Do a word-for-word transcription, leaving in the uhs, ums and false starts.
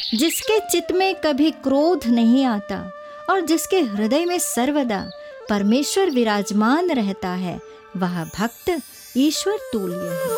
जिसके चित्त में कभी क्रोध नहीं आता और जिसके हृदय में सर्वदा परमेश्वर विराजमान रहता है, वह भक्त ईश्वर तुल्य है।